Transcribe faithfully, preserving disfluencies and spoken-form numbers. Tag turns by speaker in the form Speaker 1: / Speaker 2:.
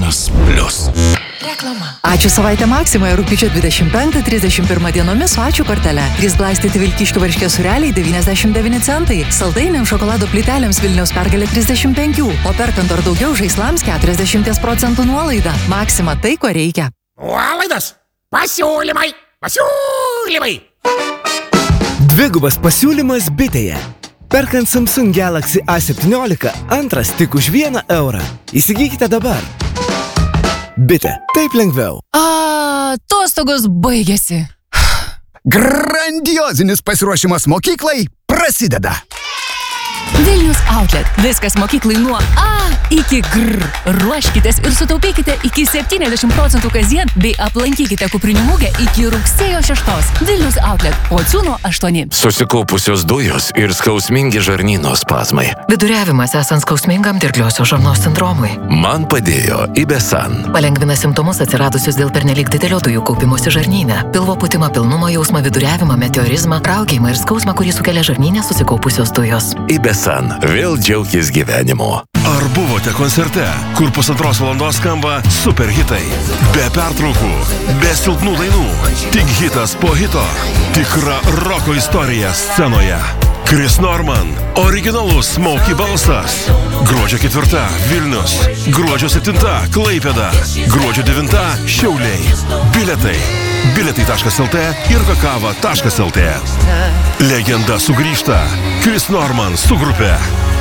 Speaker 1: Žarnynas Plus.
Speaker 2: Reklama. Ačiū savaitę Maksimoje rugpjūčio dvidešimt penktą trisdešimt pirmą dienomis su ačiū kortele. trys glaistyti vilkiškių varškės sūreliai devyniasdešimt devyni centai. Saldainiams šokolado plytelėms Vilniaus Pergalė trisdešimt penki. O perkant ar daugiau žaislams keturiasdešimt procentų nuolaida. Maksima tai, ko reikia.
Speaker 3: Nuolaidas. Pasiūlymai. Pasiūlymai.
Speaker 4: Dvigubas pasiūlymas Bitėje. Perkant Samsung Galaxy A septyniolika, antras tik už vieną eurą. Įsigykite dabar. Bitė. Taip lengviau.
Speaker 5: A, atostogos baigėsi.
Speaker 6: Grandiozinis pasiruošimas mokyklai prasideda.
Speaker 5: Vilnius Outlet. Viskas mokyklai nuo A iki Gr. Ruoškitės ir sutaupykite iki septyniasdešimt procentų kasdien bei aplankykite kuprinių mugę iki rugsėjo šeštos. Vilnius Outlet. Pociūno aštuoni.
Speaker 1: Susikaupusios dujos ir skausmingi žarnyno spazmai.
Speaker 7: Viduriavimas esant skausmingam dirgliosios žarnos sindromui.
Speaker 1: Man padėjo Ibesan.
Speaker 7: Palengvina simptomus atsiradusius dėl pernelyg didelio dujų kaupimosi žarnyne. Pilvo pūtimą, pilnumo jausmą, viduriavimą, meteorizmą, raugėjimą ir skausmą, kurį sukelia žarnyne susikaupusios dujos.
Speaker 1: Ibesan. Vėl džiaukis gyvenimu.
Speaker 8: Ar buvote koncerte, kur pusantros valandos skamba super hitai? Be pertraukų, be silpnų dainų. Tik hitas po hito. Tikra roko istorija scenoje. Chris Norman. Originalus Smokey balsas. Gruodžio ketvirta Vilnius. Gruodžio septinta Klaipėda. Gruodžio devinta Šiauliai. Biletai. biletai taškas lt ir kakava taškas lt. Legenda sugrįžta. Chris Norman su grupe.